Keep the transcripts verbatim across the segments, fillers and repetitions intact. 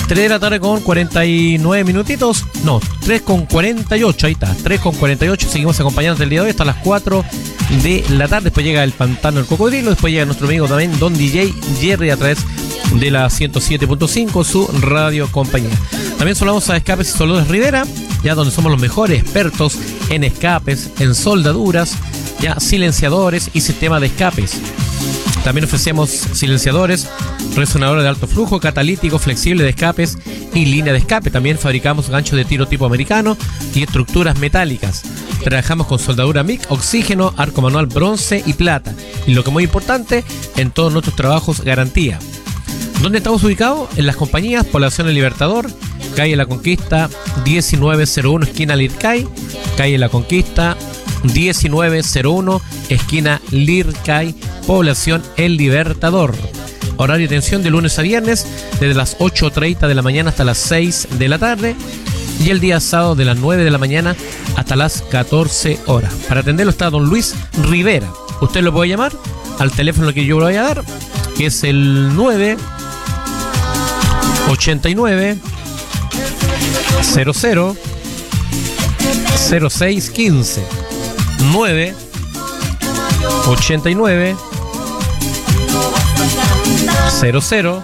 tres de la tarde con cuarenta y nueve minutitos. No, tres con cuarenta y ocho. Ahí está, tres con cuarenta y ocho. Seguimos acompañándote el día de hoy hasta las cuatro de la tarde. Después llega el Pantano del Cocodrilo. Después llega nuestro amigo también Don D J Jerry a través de la ciento siete punto cinco, su radio compañía. También saludamos a Escapes y Soldados Rivera, ya donde somos los mejores expertos en escapes, en soldaduras, ya silenciadores y sistemas de escapes. También ofrecemos silenciadores, resonadores de alto flujo, catalítico, flexible de escapes y línea de escape. También fabricamos ganchos de tiro tipo americano y estructuras metálicas. Trabajamos con soldadura M I C, oxígeno, arco manual bronce y plata. Y lo que es muy importante, en todos nuestros trabajos, garantía. ¿Dónde estamos ubicados? En las compañías Población El Libertador, calle La Conquista diecinueve cero uno, esquina Lircay, calle La Conquista diecinueve cero uno, esquina Lircay, Población El Libertador. Horario de atención de lunes a viernes, desde las ocho treinta de la mañana hasta las seis de la tarde, y el día sábado de las nueve de la mañana hasta las catorce horas. Para atenderlo está don Luis Rivera. Usted lo puede llamar al teléfono que yo le voy a dar, que es el nueve ochenta y nueve cero cero cero seis quince, nueve ochenta y nueve cero cero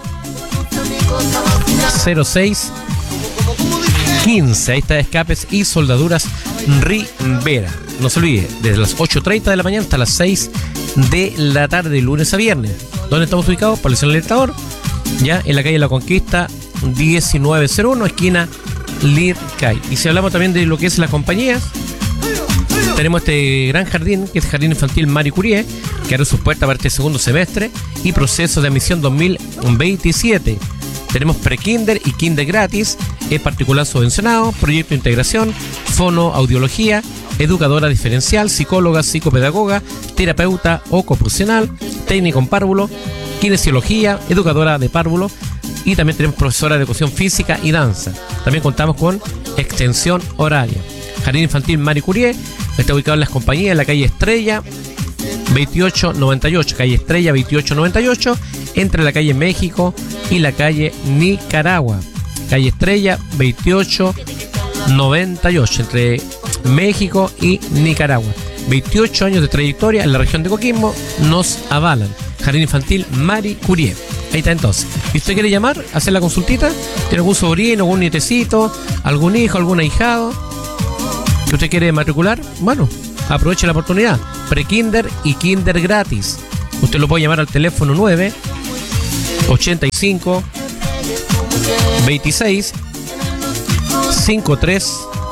cero seis quince. Ahí está Escapes y Soldaduras Rivera. No se olvide, desde las ocho treinta de la mañana hasta las seis de la tarde, de lunes a viernes. ¿Dónde estamos ubicados? Población El Libertador, ya en la calle La Conquista diecinueve cero uno, esquina Lircay. Y si hablamos también de lo que es las compañías, tenemos este gran jardín, que es el Jardín Infantil Marie Curie, que abre sus puertas para este segundo semestre y proceso de admisión dos mil veintisiete. Tenemos pre-kinder y kinder gratis, es particular subvencionado, proyecto de integración, fono, audiología, educadora diferencial, psicóloga, psicopedagoga, terapeuta ocupacional, técnico en párvulo, kinesiología, educadora de párvulo, y también tenemos profesora de educación física y danza. También contamos con extensión horaria. Jardín Infantil Marie Curie está ubicado en las compañías en la calle Estrella veintiocho noventa y ocho, calle Estrella veintiocho noventa y ocho, entre la calle México y la calle Nicaragua. Calle Estrella veintiocho noventa y ocho, entre México y Nicaragua. veintiocho años de trayectoria en la región de Coquimbo nos avalan. Jardín Infantil Marie Curie. Ahí está entonces. ¿Y usted quiere llamar, hacer la consultita? ¿Tiene algún sobrino, algún nietecito, algún hijo, algún ahijado que usted quiere matricular? Bueno, aproveche la oportunidad. Pre-kinder y kinder gratis. Usted lo puede llamar al teléfono nueve ochenta y cinco veintiséis cincuenta y tres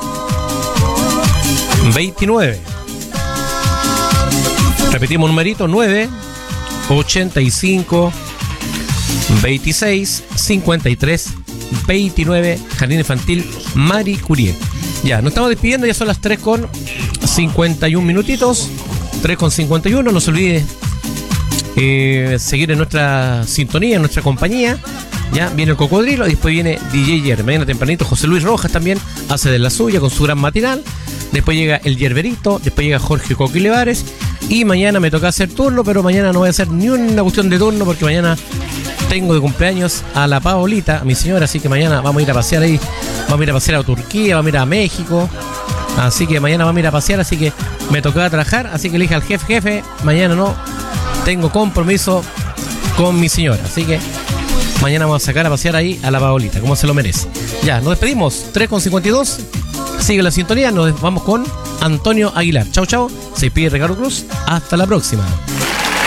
veintinueve. Repetimos numerito: nueve ochenta y cinco veintiséis cincuenta y tres veintinueve, Jardín Infantil Marie Curie. Ya, nos estamos despidiendo, ya son las tres con cincuenta y un minutitos, tres con cincuenta y uno. No se olvide eh, seguir en nuestra sintonía, en nuestra compañía. Ya viene el Cocodrilo y después viene D J Jerry. Mañana tempranito José Luis Rojas también hace de la suya con su gran matinal. Después llega el Yerberito, después llega Jorge Coquilevares. Y mañana me toca hacer turno, pero mañana no voy a hacer ni una cuestión de turno porque mañana tengo de cumpleaños a la Paolita, a mi señora, así que mañana vamos a ir a pasear ahí. Vamos a ir a pasear a Turquía, vamos a ir a México. Así que mañana vamos a ir a pasear, así que me tocaba trabajar, así que le dije al jefe, jefe, mañana no tengo compromiso con mi señora, así que mañana vamos a sacar a pasear ahí a la Paolita, como se lo merece. Ya, nos despedimos, tres con cincuenta y dos. Sigue la sintonía, nos vamos con Antonio Aguilar. Chau, chau. Se pide Ricardo Cruz. Hasta la próxima.